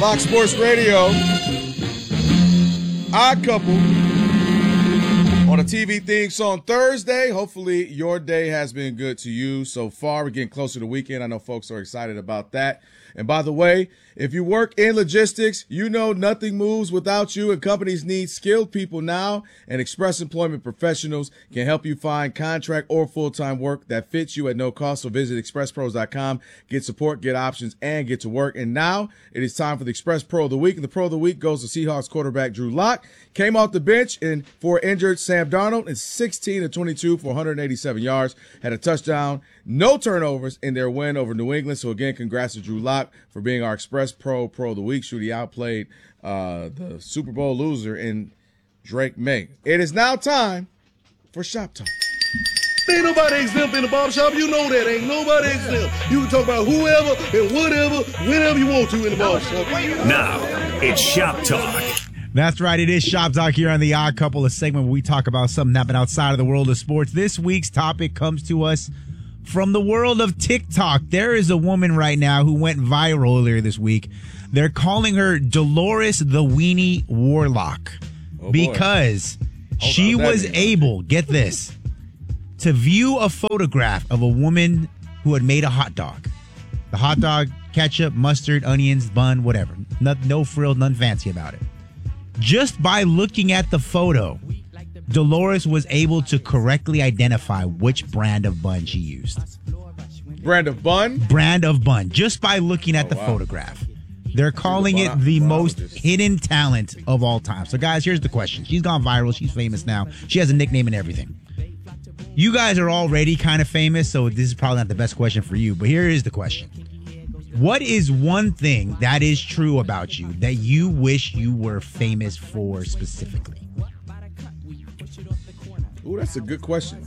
Fox Sports Radio. Odd Couple on a TV theme song Thursday. Hopefully your day has been good to you so far. We're getting closer to the weekend. I know folks are excited about that. And by the way, if you work in logistics, you know nothing moves without you, and companies need skilled people now, and Express Employment Professionals can help you find contract or full-time work that fits you at no cost. So visit expresspros.com, get support, get options, and get to work. And now it is time for the Express Pro of the Week. And the Pro of the Week goes to Seahawks quarterback Drew Lock. Came off the bench for injured Sam Darnold in 16 of 22 for 187 yards, had a touchdown, no turnovers in their win over New England. So again, congrats to Drew Lock for being our Express Pro of the Week. Shooty outplayed the Super Bowl loser in Drake May. It is now time for Shop Talk. Ain't nobody exempt in the barbershop. You know that. Ain't nobody exempt. You can talk about whoever and whatever, whenever you want to in the barbershop. Now, it's Shop Talk. That's right. It is Shop Talk here on the Odd Couple, a segment where we talk about something happening outside of the world of sports. This week's topic comes to us from the world of TikTok. There is a woman right now who went viral earlier this week. They're calling her Dolores the Weenie Warlock because she was able, get this, to view a photograph of a woman who had made a hot dog. The hot dog, ketchup, mustard, onions, bun, whatever. No frills, nothing fancy about it. Just by looking at the photo, Dolores was able to correctly identify which brand of bun she used. Brand of bun? Brand of bun. Just by looking at the photograph. They're calling it the most hidden talent of all time. So, guys, here's the question. She's gone viral. She's famous now. She has a nickname and everything. You guys are already kind of famous, so this is probably not the best question for you. But here is the question. What is one thing that is true about you that you wish you were famous for specifically? Ooh, that's a good question.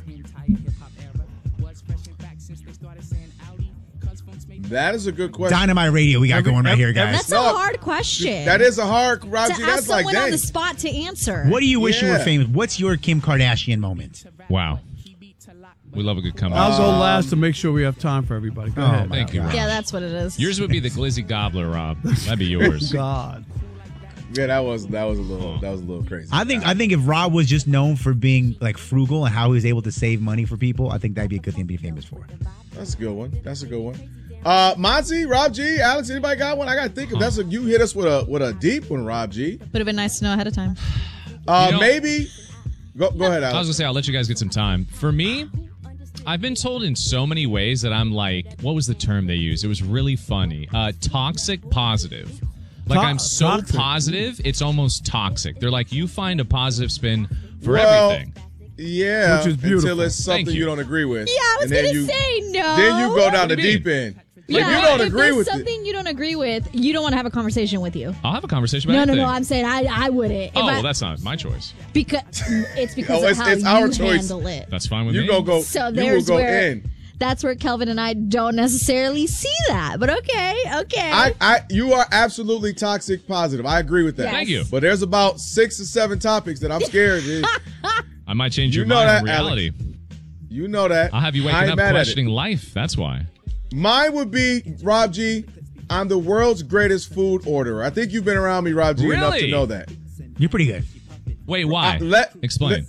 That is a good question. Dynamite Radio we got going right here, guys. That's a hard question. That is a hard, Rob G. To That's ask like, someone dang. on the spot to answer. What do you wish you were famous? What's your Kim Kardashian moment? Wow. We love a good comeback. I'll go last to make sure we have time for everybody. Go ahead. Thank you, Rob. Yeah, that's what it is. Yours would be the Glizzy Gobbler, Rob. That'd be yours. God. Yeah, that was a little crazy. I think if Rob was just known for being like frugal and how he was able to save money for people, I think that'd be a good thing to be famous for. That's a good one. Monty, Rob G, Alex, anybody got one? I gotta think of you hit us with a deep one, Rob G. Would have been nice to know ahead of time. Maybe. Go ahead, Alex. I was gonna say I'll let you guys get some time. For me, I've been told in so many ways that I'm like, what was the term they used? It was really funny. Toxic positive. Like I'm so toxic. Positive, it's almost toxic. They're like, you find a positive spin for everything. Yeah, which is beautiful. until it's something you don't agree with. Yeah, I was going to say no. Then you go down the deep end. Like, Yeah, you don't if agree there's with something you don't agree with, you don't want to have a conversation with you. I'll have a conversation about anything. No, I'm saying I wouldn't. Well, that's not my choice. Because it's because Oh, of it's how our you choice. handle it. That's fine with You me. gonna go. So you will there's go where in. that's where Kelvin and I don't necessarily see that. But okay. You are absolutely toxic positive. I agree with that. Yes. Thank you. But there's about 6 or 7 topics that I'm scared. I might change You your know mind that, in reality. You know that. I'll have you I waking ain't up mad at it. questioning life. That's why. Mine would be, Rob G, I'm the world's greatest food orderer. I think you've been around me, Rob G, enough to Really? know that. You're pretty good. Wait, why? Explain.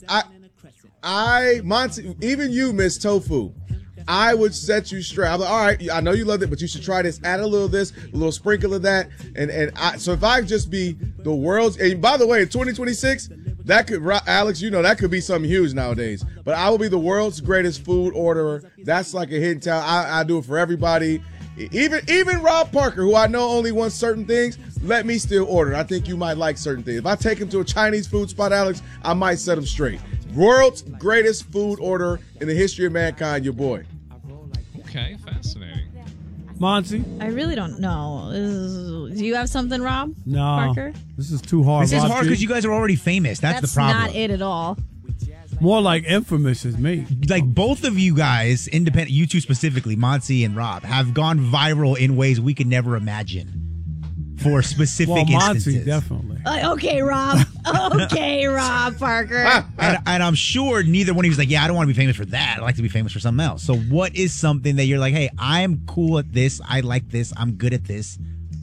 Monty, even you, Miss Tofu, I would set you straight. I'm like, all right, I know you loved it, but you should try this. Add a little of this, a little sprinkle of that. So if I just be the world's, and by the way, 2026, that could, Alex, you know, that could be something huge nowadays. But I will be the world's greatest food orderer. That's like a hidden talent. I do it for everybody. Even Rob Parker, who I know only wants certain things, let me still order. I think you might like certain things. If I take him to a Chinese food spot, Alex, I might set him straight. World's greatest food order in the history of mankind, your boy. Okay, fascinating. Monty? I really don't know. Do you have something, Rob? No. Parker? This is too hard. This is Rob hard G. because you guys are already famous. That's the problem. not it at all. More like infamous is me. Like both of you guys, independent, you two specifically, Monty and Rob, have gone viral in ways we could never imagine for specific instances. Monty, definitely. Okay, Rob. Okay, Rob Parker. And I'm sure neither one of you is like, yeah, I don't want to be famous for that. I'd like to be famous for something else. So what is something that you're like, hey, I'm cool at this. I like this. I'm good at this.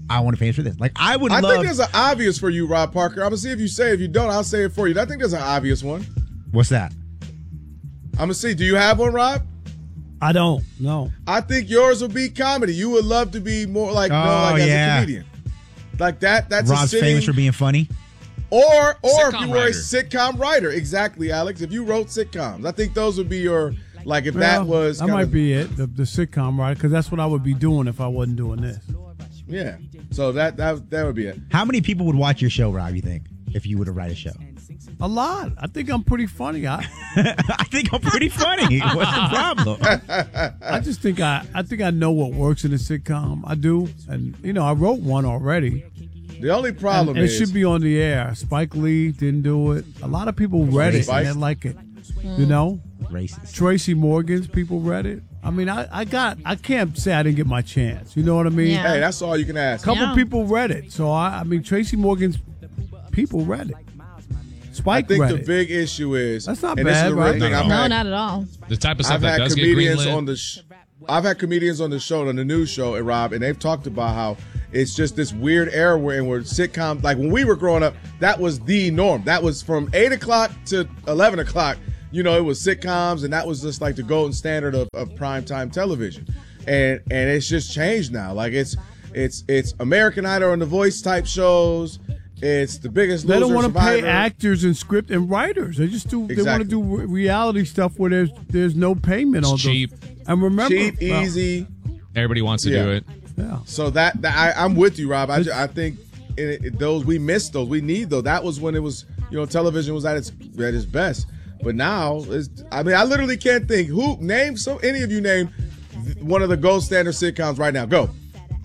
I want to pay for this. Like, I would I love. think there's an obvious for you, Rob Parker. I'm gonna see if you say it. If you don't, I'll say it for you. I think there's an obvious one. What's that? I'm gonna see. Do you have one, Rob? I don't. No. I think yours would be comedy. You would love to be more like as a comedian, like that. That's Rob's famous for being funny. Or Sitcom if you were writer. a sitcom writer, exactly, Alex. If you wrote sitcoms, I think those would be your like. If that was, that might be it. The sitcom, right? Because that's what I would be doing if I wasn't doing this. Yeah. So that would be it. How many people would watch your show, Rob, you think, if you were to write a show? A lot. I think I'm pretty funny. I think I'm pretty funny. What's the problem? I just think I know what works in a sitcom. I do, and I wrote one already. The only problem and is it should be on the air. Spike Lee didn't do it. A lot of people read it and they like it. Racist. Tracy Morgan's people read it. I mean, I can't say I didn't get my chance. You know what I mean? Yeah. Hey, that's all you can ask. A couple people read it. So I mean, Tracy Morgan's people read it. I Spike think read the it. big issue is That's not and this bad, is a real right? thing. No, not at all. The type of stuff I've that had does get comedians greenlit. on the I've had comedians on the show, on the news show, and Rob, and they've talked about how it's just this weird era where sitcoms, like when we were growing up, that was the norm. That was from 8 o'clock to 11 o'clock. It was sitcoms, and that was just like the golden standard of primetime television. And it's just changed now. Like it's American Idol and The Voice type shows. It's The Biggest Loser. They don't want to pay Survivor. actors and script and writers. They just do. They want Exactly. to do reality stuff where there's no payment on cheap. those. And remember, Cheap, easy. Everybody wants to do it. Yeah. So I'm with you, Rob. I think those we missed those. We need those. That was when it was television was at its best. But now, I literally can't think. Any of you name one of the gold standard sitcoms right now. Go.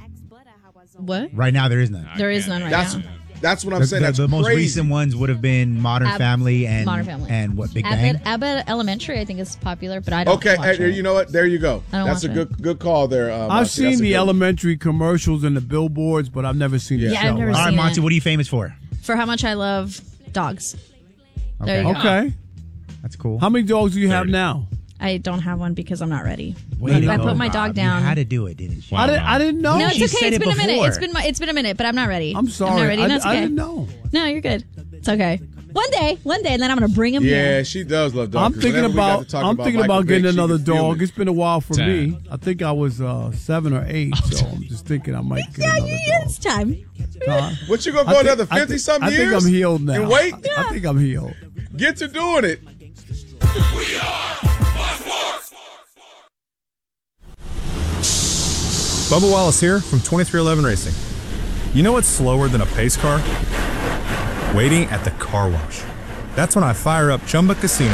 What? Right now, there is none. There is none right now. That's what I'm saying. That's the most crazy. recent ones would have been Modern Family and Modern Family. and what, Big Bang? Abbott Elementary, I think, is popular, but I don't Okay, watch hey, it. you know what? There you go. I don't That's a watch good call there. I've Monty. seen That's a the good one. elementary commercials and the billboards, but I've never seen the Yeah, show. I've never All right, seen Monty, it. what are you famous for? For how much I love dogs. There you go. Okay. That's cool. How many dogs do you have 30. now? I don't have one because I'm not ready. Way to I go, put my Rob. dog down. You had to do it, didn't you? Wow. I didn't know. No, it's She okay. said It's it been a minute. before. It's been a minute, but I'm not ready. I'm sorry. I'm not ready. and that's I okay. didn't know. No, you're good. It's okay. One day, and then I'm gonna bring him Yeah, here. she does love dogs. I'm 'cause thinking whenever we got about to talk getting Michael Vick, another she could feel dog. it. It's been a while for 10. me. I think I was 7 or 8, so I'm just thinking I might get another dog. It's time. Huh? What you gonna I go think- another I 50-something think years? I'm healed now. And wait, I think I'm healed. get to doing it. Bubba Wallace here from 2311 Racing. You know what's slower than a pace car? Waiting at the car wash. That's when I fire up Chumba Casino.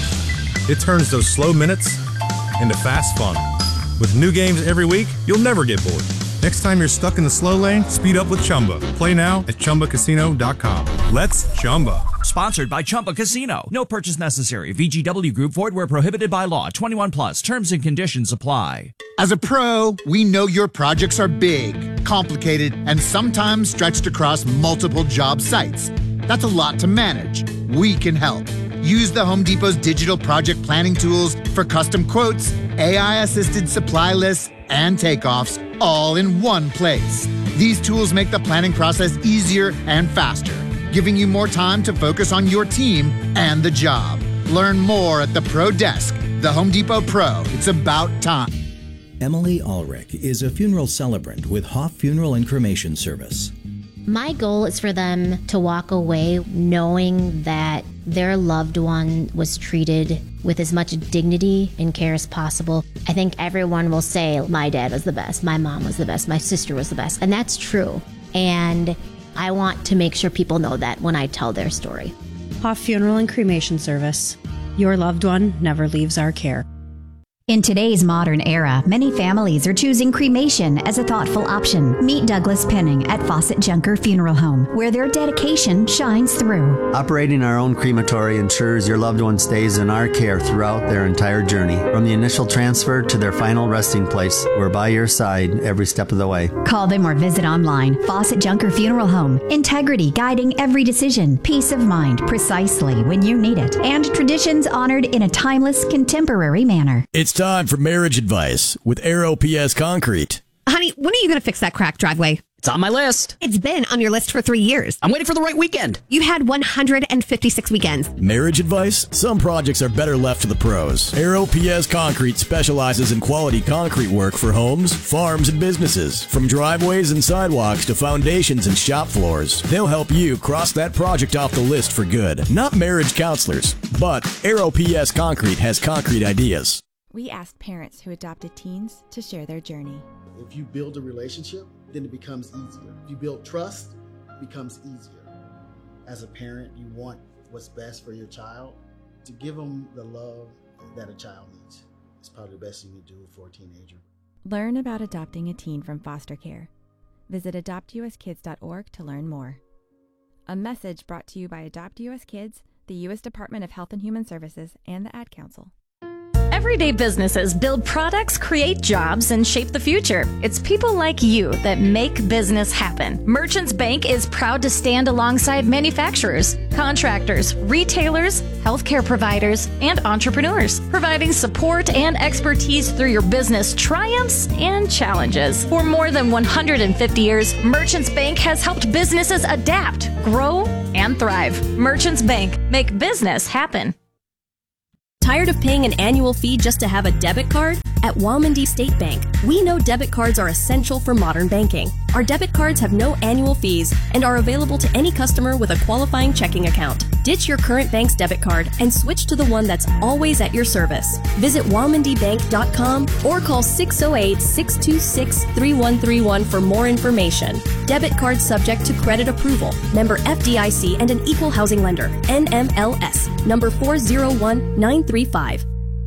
It turns those slow minutes into fast fun. With new games every week, you'll never get bored. Next time you're stuck in the slow lane, speed up with Chumba. Play now at ChumbaCasino.com. Let's Chumba. Sponsored by Chumba Casino. No purchase necessary. VGW Group. Void where prohibited by law. 21 plus. Terms and conditions apply. As a pro, we know your projects are big, complicated, and sometimes stretched across multiple job sites. That's a lot to manage. We can help. Use the Home Depot's digital project planning tools for custom quotes, AI-assisted supply lists, and takeoffs all in one place. These tools make the planning process easier and faster, giving you more time to focus on your team and the job. Learn more at the Pro Desk. The Home Depot Pro. It's about time. Emily Ulrich is a funeral celebrant with Hoff Funeral and Cremation Service. My goal is for them to walk away knowing that their loved one was treated with as much dignity and care as possible. I think everyone will say, my dad was the best, my mom was the best, my sister was the best, and that's true. And I want to make sure people know that when I tell their story. Hoff Funeral and Cremation Service. Your loved one never leaves our care. In today's modern era, many families are choosing cremation as a thoughtful option. Meet Douglas Penning at Fawcett Junker Funeral Home, where their dedication shines through. Operating our own crematory ensures your loved one stays in our care throughout their entire journey. From the initial transfer to their final resting place, we're by your side every step of the way. Call them or visit online. Fawcett Junker Funeral Home. Integrity guiding every decision. Peace of mind precisely when you need it. And traditions honored in a timeless, contemporary manner. It's time for marriage advice with Aero PS Concrete. Honey, when are you going to fix that cracked driveway? It's on my list. It's been on your list for 3 years. I'm waiting for the right weekend. You had 156 weekends. Marriage advice? Some projects are better left to the pros. Aero PS Concrete specializes in quality concrete work for homes, farms, and businesses. From driveways and sidewalks to foundations and shop floors, they'll help you cross that project off the list for good. Not marriage counselors, but Aero PS Concrete has concrete ideas. We asked parents who adopted teens to share their journey. If you build a relationship, then it becomes easier. If you build trust, it becomes easier. As a parent, you want what's best for your child. To give them the love that a child needs is probably the best thing to do for a teenager. Learn about adopting a teen from foster care. Visit adoptuskids.org to learn more. A message brought to you by Adopt US Kids, the U.S. Department of Health and Human Services, and the Ad Council. Everyday businesses build products, create jobs, and shape the future. It's people like you that make business happen. Merchants Bank is proud to stand alongside manufacturers, contractors, retailers, healthcare providers, and entrepreneurs, providing support and expertise through your business triumphs and challenges. For more than 150 years, Merchants Bank has helped businesses adapt, grow, and thrive. Merchants Bank, make business happen. Tired of paying an annual fee just to have a debit card? At Walmondie State Bank, we know debit cards are essential for modern banking. Our debit cards have no annual fees and are available to any customer with a qualifying checking account. Ditch your current bank's debit card and switch to the one that's always at your service. Visit WalmondiBank.com or call 608-626-3131 for more information. Debit card subject to credit approval. Member FDIC and an equal housing lender. NMLS. Number 401935.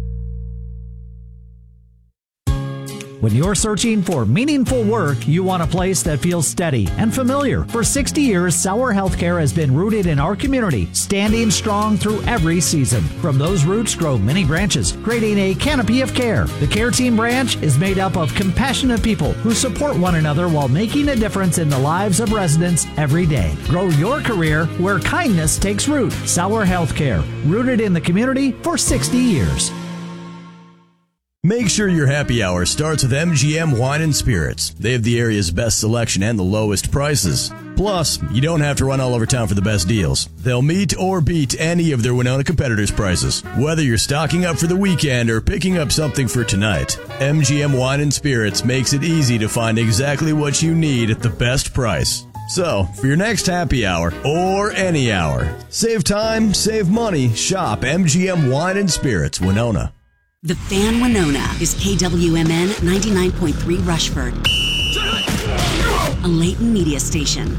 When you're searching for meaningful work, you want a place that feels steady and familiar. For 60 years, Sauer Healthcare has been rooted in our community, standing strong through every season. From those roots grow many branches, creating a canopy of care. The Care Team branch is made up of compassionate people who support one another while making a difference in the lives of residents every day. Grow your career where kindness takes root. Sauer Healthcare, rooted in the community for 60 years. Make sure your happy hour starts with MGM Wine and Spirits. They have the area's best selection and the lowest prices. Plus, you don't have to run all over town for the best deals. They'll meet or beat any of their Winona competitors' prices. Whether you're stocking up for the weekend or picking up something for tonight, MGM Wine and Spirits makes it easy to find exactly what you need at the best price. So, for your next happy hour, or any hour, save time, save money, shop MGM Wine and Spirits, Winona. The Fan Winona is KWMN 99.3 Rushford, a Leighton media station.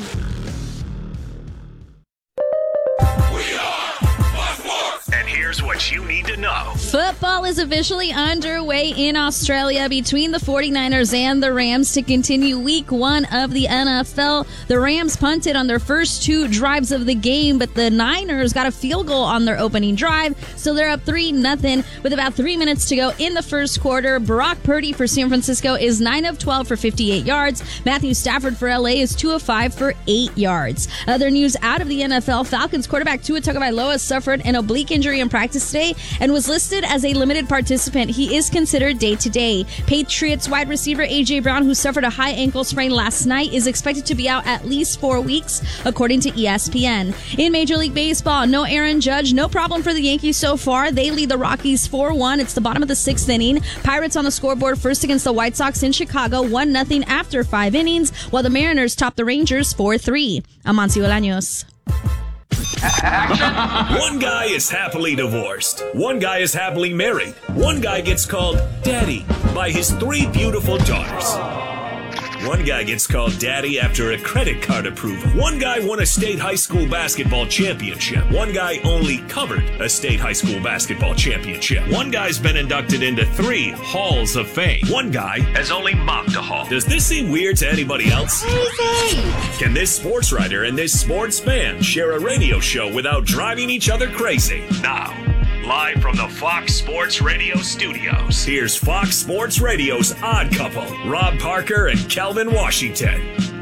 And here's what you need to know. Football is officially underway in Australia between the 49ers and the Rams to continue week 1 of the NFL. The Rams punted on their first 2 drives of the game, but the Niners got a field goal on their opening drive, so they're up 3-0 with about 3 minutes to go in the first quarter. Brock Purdy for San Francisco is 9 of 12 for 58 yards. Matthew Stafford for LA is 2 of 5 for 8 yards. Other news out of the NFL, Falcons quarterback Tua Tagovailoa suffered an oblique injury in practice today and was listed as a limited participant. He is considered day-to-day. Patriots wide receiver A.J. Brown, who suffered a high ankle sprain last night, is expected to be out at least 4 weeks, according to ESPN. In Major League Baseball, no Aaron Judge, no problem for the Yankees so far. They lead the Rockies 4-1. It's the bottom of the 6th inning. Pirates on the scoreboard first against the White Sox in Chicago, 1-0 after 5 innings, while the Mariners top the Rangers 4-3. I'm Amancio Bolaños. One guy is happily divorced. One guy is happily married. One guy gets called Daddy by his 3 beautiful daughters. One guy gets called Daddy after a credit card approval. One guy won a state high school basketball championship. One guy only covered a state high school basketball championship. One guy's been inducted into 3 halls of fame. One guy has only mopped a hall. Does this seem weird to anybody else? Crazy! Can this sports writer and this sports fan share a radio show without driving each other crazy? Now, live from the Fox Sports Radio studios, here's Fox Sports Radio's Odd Couple, Rob Parker and Kelvin Washington.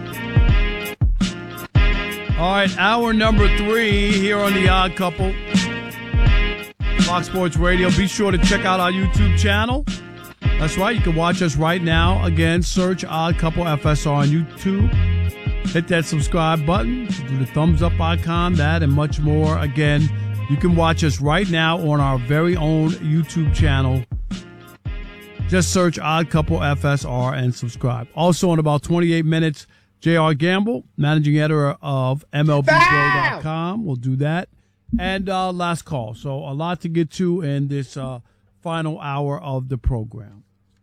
All right, hour number 3 here on The Odd Couple. Fox Sports Radio. Be sure to check out our YouTube channel. That's right. You can watch us right now. Again, search Odd Couple FSR on YouTube. Hit that subscribe button. Do the thumbs up icon, that and much more. Again, you can watch us right now on our very own YouTube channel. Just search Odd Couple FSR and subscribe. Also, in about 28 minutes, J.R. Gamble, managing editor of MLBBro.com, will do that. And last call. So a lot to get to in this final hour of the program.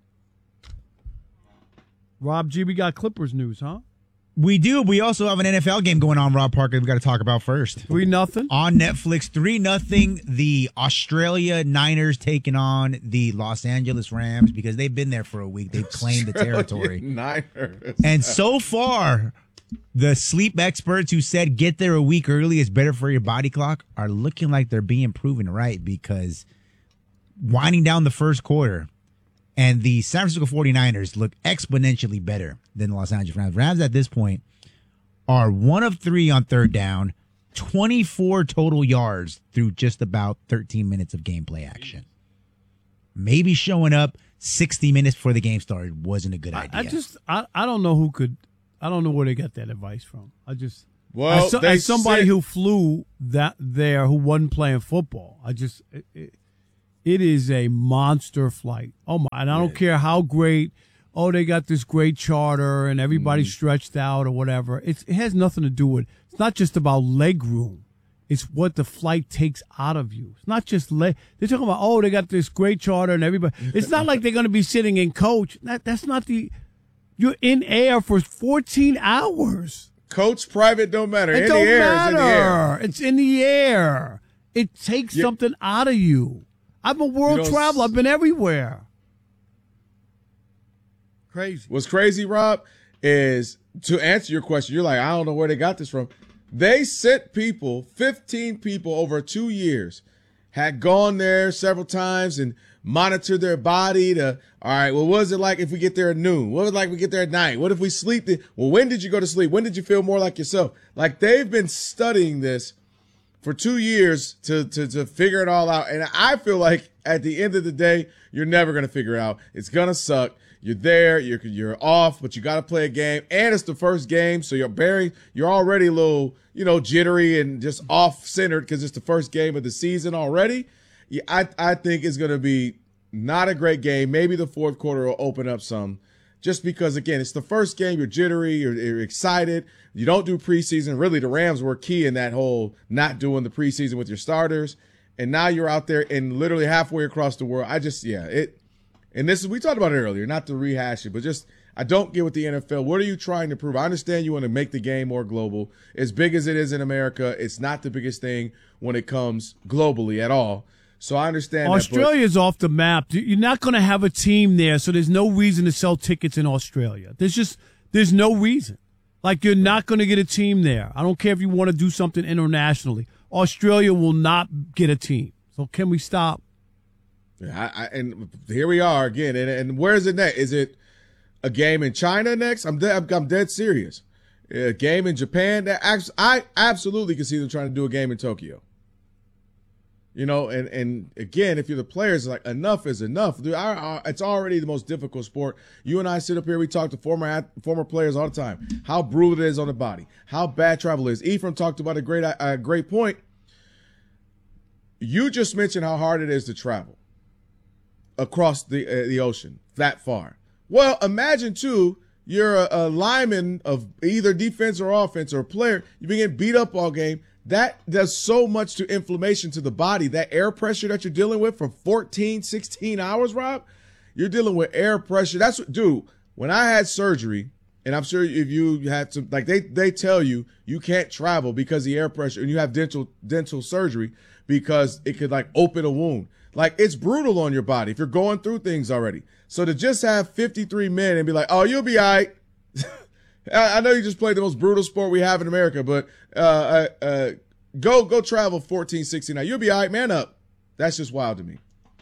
Rob G, we got Clippers news, huh? We do. We also have an NFL game going on, Rob Parker, we got to talk about first. 3-0. On Netflix, 3-0. The Australia Niners taking on the Los Angeles Rams because they've been there for a week. They've claimed the territory. Niners. And so far, the sleep experts who said get there a week early is better for your body clock are looking like they're being proven right because winding down the first quarter, and the San Francisco 49ers look exponentially better than the Los Angeles Rams. Rams at this point are 1 of 3 on third down, 24 total yards through just about 13 minutes of gameplay action. Maybe showing up 60 minutes before the game started wasn't a good idea. I don't know I don't know where they got that advice from. Well, as somebody who flew there who wasn't playing football, it is a monster flight. Oh my! And I don't care how great. Oh, they got this great charter and everybody's stretched out or whatever. It has nothing to do with. It's not just about leg room. It's what the flight takes out of you. It's not just leg. They're talking about they got this great charter and everybody. It's not like they're going to be sitting in coach. That's not the. You're in air for 14 hours. Coach, private, don't matter. It don't matter. It's in the air. It takes something out of you. I'm a world traveler. I've been everywhere. Crazy. What's crazy, Rob, is to answer your question, you're like, I don't know where they got this from. They sent 15 people over 2 years, had gone there several times and monitored their body to, all right, well, what was it like if we get there at noon? What was it like if we get there at night? What if we sleep? Well, when did you go to sleep? When did you feel more like yourself? Like they've been studying this for 2 years to figure it all out. And I feel like at the end of the day, you're never going to figure it out. It's going to suck. You're there, you're off, but you got to play a game. And it's the first game, so you're already a little, jittery and just off-centered because it's the first game of the season already. Yeah, I think it's going to be not a great game. Maybe the fourth quarter will open up some. Just because, again, it's the first game, you're jittery, you're excited. You don't do preseason. Really, the Rams were key in that whole not doing the preseason with your starters. And now you're out there and literally halfway across the world. And this is, we talked about it earlier, not to rehash it, but just, I don't get with the NFL. What are you trying to prove? I understand you want to make the game more global. As big as it is in America, it's not the biggest thing when it comes globally at all. So I understand Australia's off the map. You're not going to have a team there, so there's no reason to sell tickets in Australia. There's no reason. Like, you're not going to get a team there. I don't care if you want to do something internationally. Australia will not get a team. So can we stop? Yeah, and here we are again. And where is it next? Is it a game in China next? I'm dead serious. A game in Japan? I absolutely can see them trying to do a game in Tokyo. And again, if you're the players, like, enough is enough. Dude, it's already the most difficult sport. You and I sit up here, we talk to former players all the time, how brutal it is on the body, how bad travel is. Ephraim talked about a great point. You just mentioned how hard it is to travel across the ocean that far. Well, imagine, too, you're a lineman of either defense or offense or a player. You've been getting beat up all game. That does so much to inflammation to the body. That air pressure that you're dealing with for 14, 16 hours, Rob, you're dealing with air pressure. That's what, dude, when I had surgery, and I'm sure if you had to, like, they tell you can't travel because of the air pressure, and you have dental surgery because it could, like, open a wound. Like, it's brutal on your body if you're going through things already. So to just have 53 men and be like, oh, you'll be all right. I know you just played the most brutal sport we have in America, but go travel 14, 16 hours. You'll be all right, man up. That's just wild to me.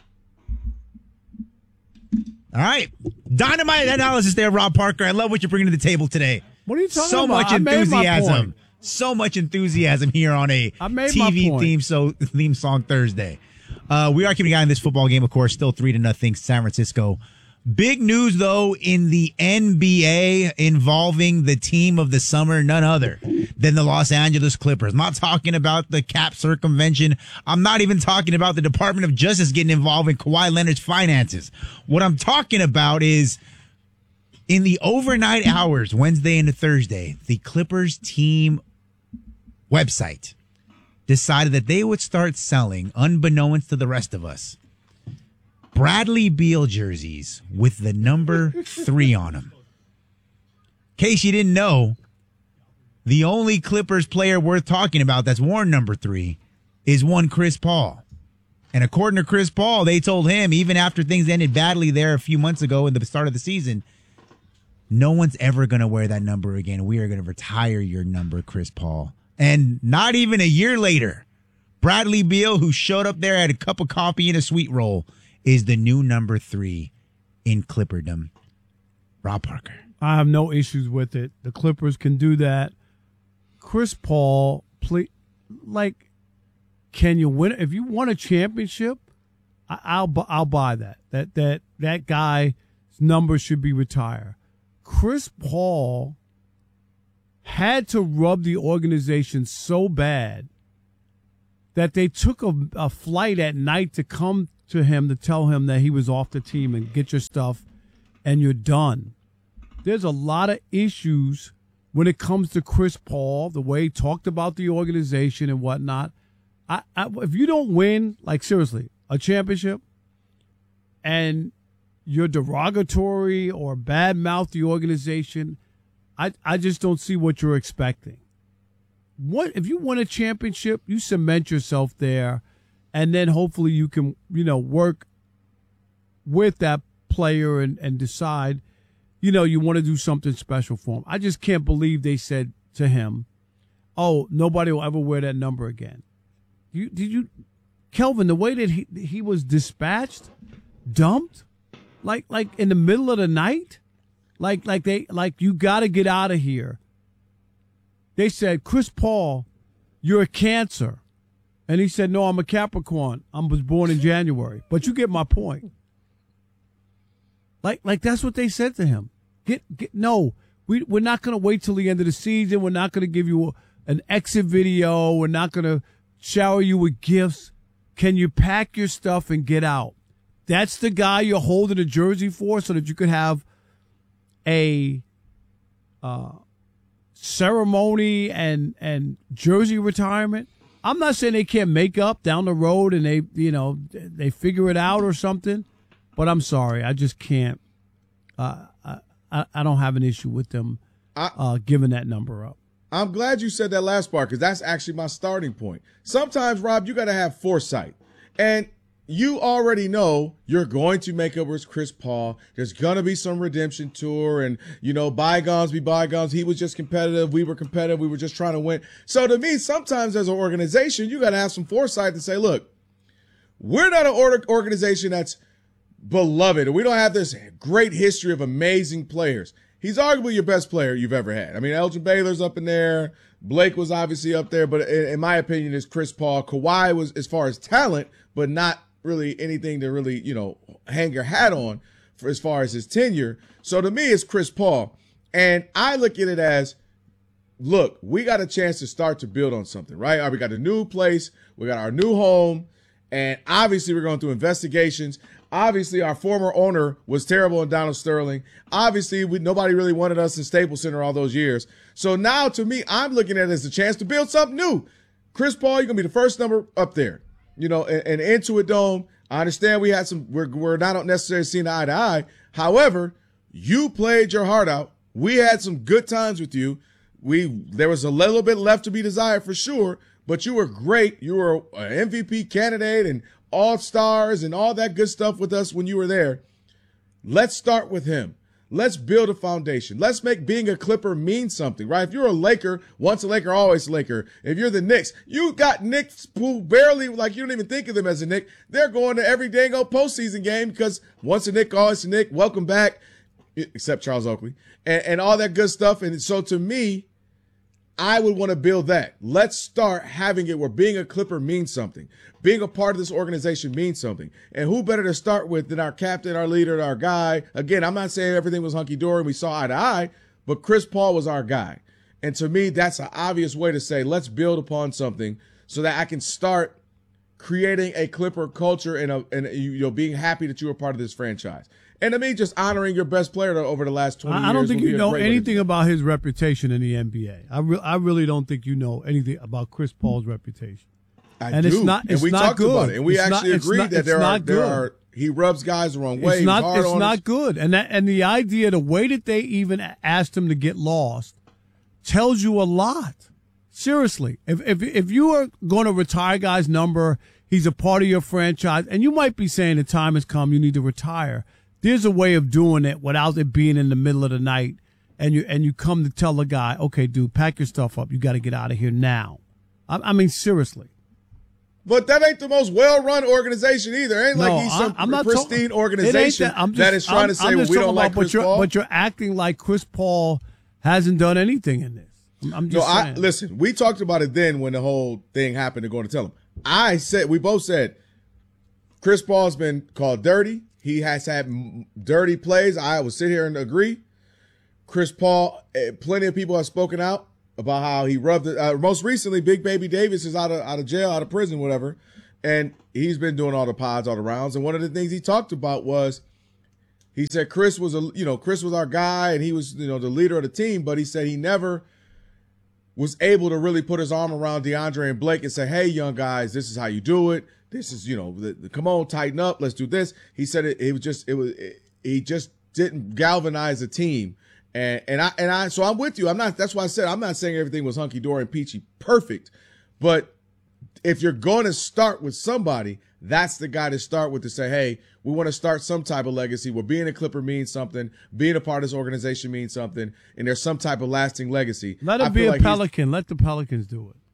All right. Dynamite analysis there, Rob Parker. I love what you're bringing to the table today. What are you talking so about? Much enthusiasm. So much enthusiasm here on a TV theme song Thursday. We are keeping an eye on this football game, of course, still 3-0 San Francisco Big news, though, in the NBA involving the team of the summer, none other than the Los Angeles Clippers. I'm not talking about the cap circumvention. I'm not even talking about the Department of Justice getting involved in Kawhi Leonard's finances. What I'm talking about is in the overnight hours, Wednesday into Thursday, the Clippers team website decided that they would start selling, unbeknownst to the rest of us, Bradley Beal jerseys with the number 3 on them. In case you didn't know, the only Clippers player worth talking about that's worn number 3 is one Chris Paul. And according to Chris Paul, they told him, even after things ended badly there a few months ago in the start of the season, no one's ever going to wear that number again. We are going to retire your number, Chris Paul. And not even a year later, Bradley Beal, who showed up there, had a cup of coffee and a sweet roll, is the new number 3 in Clipperdom. Rob Parker. I have no issues with it. The Clippers can do that. Chris Paul, can you win? If you won a championship, I'll buy that. That guy's number should be retired. Chris Paul had to rub the organization so bad that they took a flight at night to come to him to tell him that he was off the team and get your stuff and you're done. There's a lot of issues when it comes to Chris Paul, the way he talked about the organization and whatnot. If you don't win, seriously, a championship and you're derogatory or badmouth the organization, I just don't see what you're expecting. If you win a championship, you cement yourself there, and then hopefully you can, work with that player and decide, you want to do something special for him. I just can't believe they said to him, "Oh, nobody will ever wear that number again." Kelvin, the way that he was dispatched, dumped, like in the middle of the night, you got to get out of here. They said, "Chris Paul, you're a Cancer." And he said, "No, I'm a Capricorn. I was born in January." But you get my point. That's what they said to him. No, we're not going to wait till the end of the season. We're not going to give you an exit video. We're not going to shower you with gifts. Can you pack your stuff and get out? That's the guy you're holding a jersey for, so that you could have a ceremony and jersey retirement. I'm not saying they can't make up down the road and they figure it out or something, but I'm sorry, I just can't. I don't have an issue with them giving that number up. I'm glad you said that last part, because that's actually my starting point. Sometimes, Rob, you got to have foresight, and you already know you're going to make up with Chris Paul. There's going to be some redemption tour, and, bygones be bygones. He was just competitive. We were competitive. We were just trying to win. So to me, sometimes as an organization, you got to have some foresight to say, look, we're not an organization that's beloved. We don't have this great history of amazing players. He's arguably your best player you've ever had. I mean, Elgin Baylor's up in there. Blake was obviously up there, but in my opinion, it's Chris Paul. Kawhi was, as far as talent, but not really anything to really, hang your hat on for as far as his tenure. So to me, it's Chris Paul. And I look at it as, look, we got a chance to start to build on something, right? All right, we got a new place. We got our new home. And obviously, we're going through investigations. Obviously, our former owner was terrible in Donald Sterling. Obviously, nobody really wanted us in Staples Center all those years. So now, to me, I'm looking at it as a chance to build something new. Chris Paul, you're going to be the first number up there. And Intuit Dome, I understand we had we're not necessarily seeing eye to eye. However, you played your heart out. We had some good times with you. There was a little bit left to be desired for sure, but you were great. You were an MVP candidate and all-stars and all that good stuff with us when you were there. Let's start with him. Let's build a foundation. Let's make being a Clipper mean something, right? If you're a Laker, once a Laker, always a Laker. If you're the Knicks, you got Knicks who barely, you don't even think of them as a Knick. They're going to every dang old postseason game because once a Knick, always a Knick. Welcome back, except Charles Oakley, and all that good stuff. And so to me, I would want to build that. Let's start having it where being a Clipper means something. Being a part of this organization means something. And who better to start with than our captain, our leader, our guy? Again, I'm not saying everything was hunky-dory and we saw eye to eye, but Chris Paul was our guy. And to me, that's an obvious way to say, let's build upon something so that I can start creating a Clipper culture and being happy that you were part of this franchise. And to me, just honoring your best player over the last 20 years. I don't think you know anything about his reputation in the NBA. I really don't think you know anything about Chris Paul's reputation. I do. It's not, and we talked good. about it. And we actually agreed that there are he rubs guys the wrong way. It's not good. And the idea, the way that they even asked him to get lost tells you a lot. Seriously. If you are going to retire a guy's number, he's a part of your franchise, and you might be saying the time has come, you need to retire. There's a way of doing it without it being in the middle of the night, and you come to tell the guy, okay, dude, pack your stuff up. You got to get out of here now. I mean, seriously. But that ain't the most well-run organization either. It ain't like he's some pristine organization that is trying to say, we don't like Chris Paul. But you're acting like Chris Paul hasn't done anything in this. I'm just saying. Listen, we talked about it then when the whole thing happened to going to tell him. We both said, Chris Paul's been called dirty. He has had dirty plays. I would sit here and agree. Chris Paul, plenty of people have spoken out about how he rubbed it. Most recently, Big Baby Davis is out of jail, out of prison, whatever. And he's been doing all the pods, all the rounds. And one of the things he talked about was, he said Chris was our guy and he was, the leader of the team, but he said he never was able to really put his arm around DeAndre and Blake and say, hey, young guys, this is how you do it. This is, come on, tighten up. Let's do this. He said he just didn't galvanize the team. So I'm with you. That's why I said, I'm not saying everything was hunky dory and peachy perfect, but if you're going to start with somebody, that's the guy to start with, to say, hey, we want to start some type of legacy where being a Clipper means something, being a part of this organization means something, and there's some type of lasting legacy. Let it be a Pelican. Let the Pelicans do it.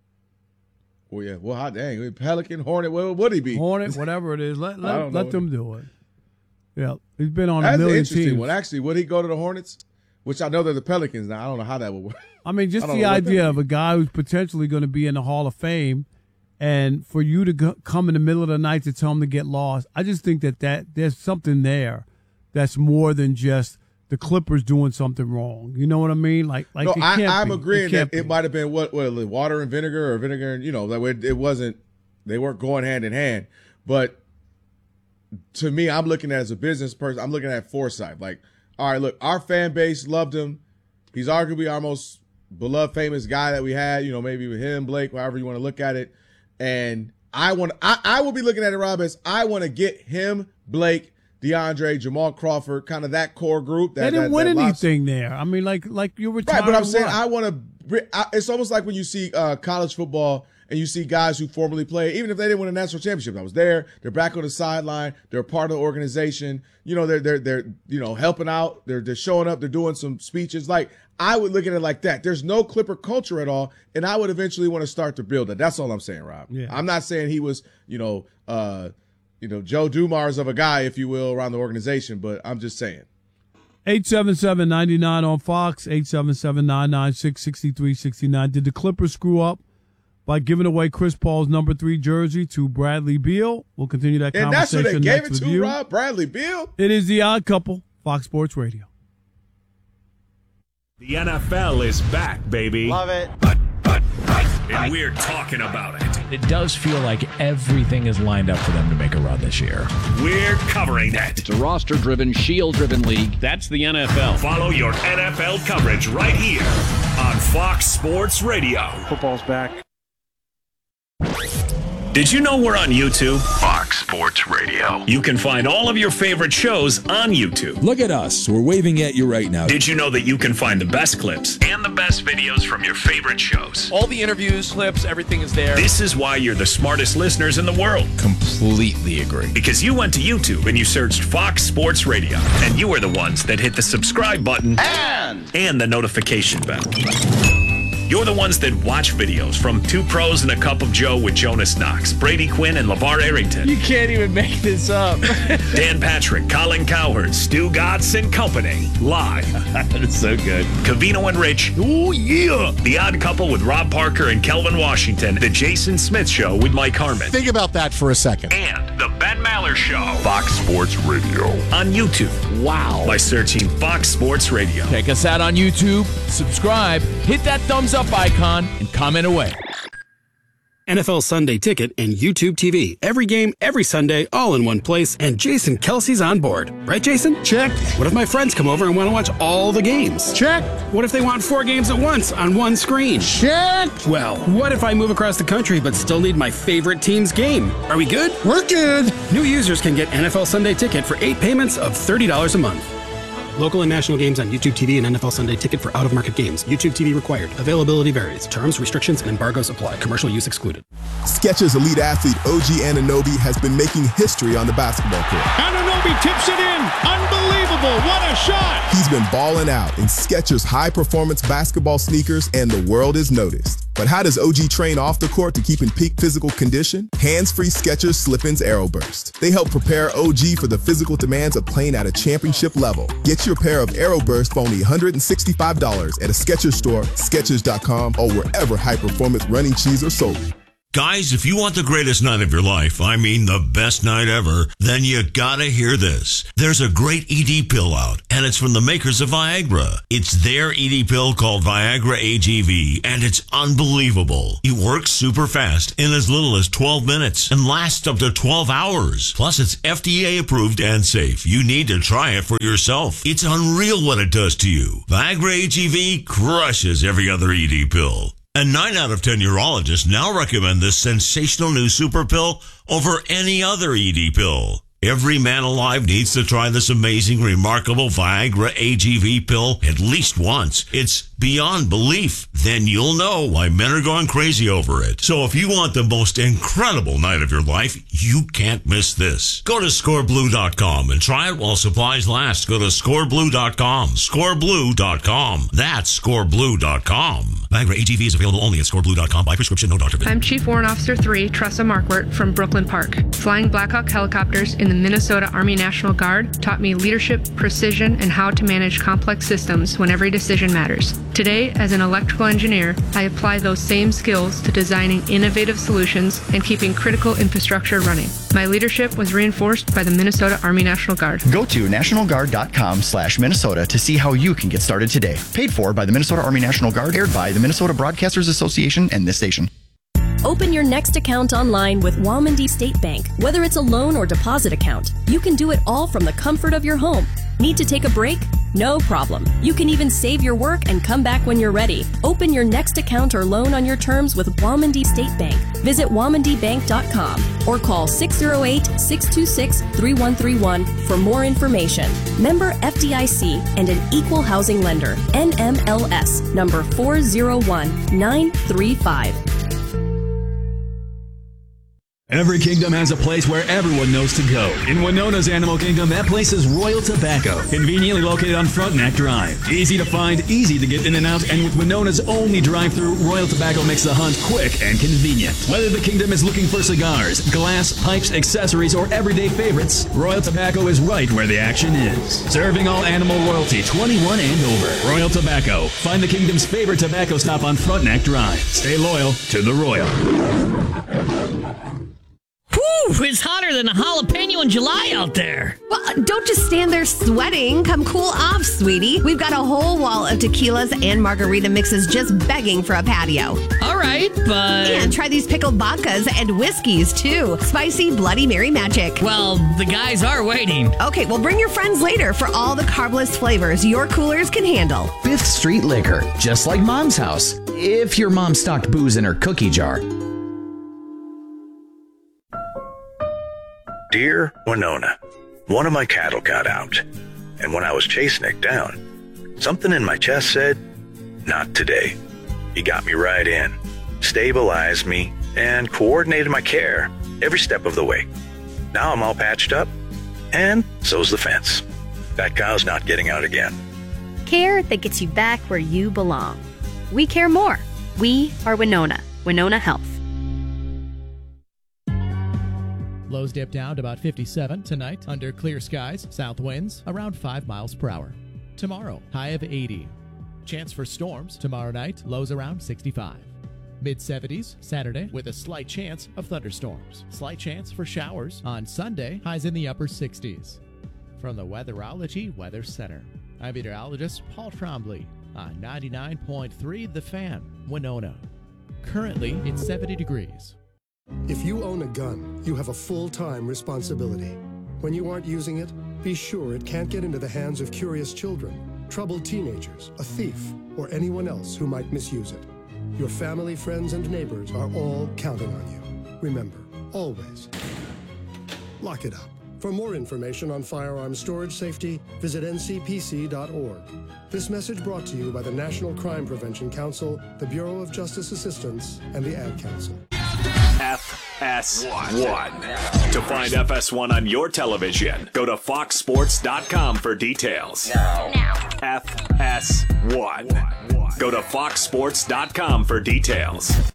Well, yeah. Well, hot dang. Pelican, Hornet, what would he be? Hornet, whatever it is. Let them do it. Yeah. He's been on That's a million an interesting teams. one. Actually, would he go to the Hornets? Which I know they're the Pelicans now. I don't know how that would work. I mean, just the idea of a guy who's potentially going to be in the Hall of Fame, and for you to come in the middle of the night to tell him to get lost, I just think that there's something there that's more than just the Clippers doing something wrong. You know what I mean? No, I'm agreeing that it might have been what water and vinegar, or vinegar and that way it wasn't. They weren't going hand in hand. But to me, I'm looking at it as a business person. I'm looking at foresight. Like, all right, look, our fan base loved him. He's arguably our most beloved, famous guy that we had. Maybe with him, Blake, however you want to look at it. And I will be looking at it, Rob, as I want to get him, Blake, DeAndre, Jamal Crawford, kind of that core group. They didn't win anything there. I mean, like you were right, but I'm saying I want to. It's almost like when you see college football and you see guys who formerly played, even if they didn't win a national championship. I was there. They're back on the sideline. They're a part of the organization. They're helping out. They're showing up. They're doing some speeches. Like, I would look at it like that. There's no Clipper culture at all, and I would eventually want to start to build it. That's all I'm saying, Rob. Yeah. I'm not saying he was, Joe Dumars of a guy, if you will, around the organization, but I'm just saying. 877-99 on Fox, 877-996-6369. Did the Clippers screw up by giving away Chris Paul's number 3 jersey to Bradley Beal? We'll continue that conversation next with you. And that's who they gave it to, Rob? Bradley Beal? It is The Odd Couple, Fox Sports Radio. The NFL is back, baby. Love it. And we're talking about it. It does feel like everything is lined up for them to make a run this year. We're covering it. It's a roster-driven, shield-driven league. That's the NFL. Follow your NFL coverage right here on Fox Sports Radio. Football's back. Did you know we're on YouTube? Fox Sports Radio. You can find all of your favorite shows on YouTube. Look at us. We're waving at you right now. Did you know that you can find the best clips and the best videos from your favorite shows? All the interviews, clips, everything is there. This is why you're the smartest listeners in the world. Completely agree. Because you went to YouTube and you searched Fox Sports Radio, and you are the ones that hit the subscribe button and the notification bell. You're the ones that watch videos from Two Pros and a Cup of Joe with Jonas Knox, Brady Quinn, and LeVar Arrington. You can't even make this up. Dan Patrick, Colin Cowherd, Stu Gatz, and company. Live. That's so good. Covino and Rich. Oh, yeah. The Odd Couple with Rob Parker and Kelvin Washington. The Jason Smith Show with Mike Harmon. Think about that for a second. And The Ben Maller Show. Fox Sports Radio. On YouTube. Wow. By searching Fox Sports Radio. Check us out on YouTube. Subscribe. Hit that thumbs up icon and comment away. NFL Sunday Ticket and YouTube TV. Every game, every Sunday, all in one place, and Jason Kelsey's on board. Right, Jason? Check. What if my friends come over and want to watch all the games? Check. What if they want 4 games at once on one screen? Check. Well, what if I move across the country but still need my favorite team's game? Are we good? We're good. New users can get NFL Sunday Ticket for 8 payments of $30 a month. Local and national games on YouTube TV and NFL Sunday Ticket for out-of-market games. YouTube TV required. Availability varies. Terms, restrictions, and embargoes apply. Commercial use excluded. Skechers elite athlete OG Anunoby has been making history on the basketball court. Anunoby tips it in. Unbelievable. What a shot. He's been balling out in Skechers high-performance basketball sneakers, and the world is noticed. But how does OG train off the court to keep in peak physical condition? Hands-free Skechers Slip-ins Aeroburst. They help prepare OG for the physical demands of playing at a championship level. Get your pair of Aeroburst for only $165 at a Skechers store, Skechers.com, or wherever high-performance running shoes are sold. Guys, if you want the greatest night of your life, I mean the best night ever, then you gotta hear this. There's a great ED pill out, and it's from the makers of Viagra. It's their ED pill called Viagra AGV, and it's unbelievable. It works super fast in as little as 12 minutes and lasts up to 12 hours. Plus, it's FDA approved and safe. You need to try it for yourself. It's unreal what it does to you. Viagra AGV crushes every other ED pill. And 9 out of 10 urologists now recommend this sensational new super pill over any other ED pill. Every man alive needs to try this amazing, remarkable Viagra AGV pill at least once. It's beyond belief. Then you'll know why men are going crazy over it. So if you want the most incredible night of your life, you can't miss this. Go to scoreblue.com and try it while supplies last. Go to scoreblue.com. Scoreblue.com. That's scoreblue.com. Viagra AGV is available only at scoreblue.com by prescription, no doctor visit. I'm Chief Warrant Officer 3, Tressa Markwart from Brooklyn Park. Flying Blackhawk helicopters in the Minnesota Army National Guard taught me leadership, precision, and how to manage complex systems when every decision matters. Today, as an electrical engineer, I apply those same skills to designing innovative solutions and keeping critical infrastructure running. My leadership was reinforced by the Minnesota Army National Guard. Go to nationalguard.com/Minnesota to see how you can get started today. Paid for by the Minnesota Army National Guard, aired by the Minnesota Broadcasters Association and this station. Open your next account online with Walmondie State Bank. Whether it's a loan or deposit account, you can do it all from the comfort of your home. Need to take a break? No problem. You can even save your work and come back when you're ready. Open your next account or loan on your terms with Walmondie State Bank. Visit walmondiebank.com or call 608-626-3131 for more information. Member FDIC and an equal housing lender. NMLS number 401935. Every kingdom has a place where everyone knows to go. In Winona's Animal Kingdom, that place is Royal Tobacco. Conveniently located on Frontenac Drive. Easy to find, easy to get in and out, and with Winona's only drive-thru, Royal Tobacco makes the hunt quick and convenient. Whether the kingdom is looking for cigars, glass, pipes, accessories, or everyday favorites, Royal Tobacco is right where the action is. Serving all animal royalty, 21 and over. Royal Tobacco. Find the kingdom's favorite tobacco stop on Frontenac Drive. Stay loyal to the Royal. Whew, it's hotter than a jalapeno in July out there. Well, don't just stand there sweating. Come cool off, sweetie. We've got a whole wall of tequilas and margarita mixes just begging for a patio. All right, but... And try these pickled vodkas and whiskeys, too. Spicy Bloody Mary magic. Well, the guys are waiting. Okay, well, bring your friends later for all the carbless flavors your coolers can handle. 5th Street Liquor, just like Mom's house. If your mom stocked booze in her cookie jar. Dear Winona, one of my cattle got out, and when I was chasing it down, something in my chest said, not today. He got me right in, stabilized me, and coordinated my care every step of the way. Now I'm all patched up, and so's the fence. That cow's not getting out again. Care that gets you back where you belong. We care more. We are Winona Health. Lows dip down to about 57 tonight under clear skies, south winds around 5 miles per hour. Tomorrow, high of 80. Chance for storms tomorrow night, lows around 65. Mid-70s Saturday with a slight chance of thunderstorms. Slight chance for showers on Sunday, highs in the upper 60s. From the Weatherology Weather Center, I'm meteorologist Paul Trombley on 99.3 The Fan, Winona. Currently, it's 70 degrees. If you own a gun, you have a full-time responsibility. When you aren't using it, be sure it can't get into the hands of curious children, troubled teenagers, a thief, or anyone else who might misuse it. Your family, friends, and neighbors are all counting on you. Remember, always, lock it up. For more information on firearm storage safety, visit ncpc.org. This message brought to you by the National Crime Prevention Council, the Bureau of Justice Assistance, and the Ad Council. FS1. To find FS1 on your television, go to foxsports.com for details. Now. FS1. Go to foxsports.com for details.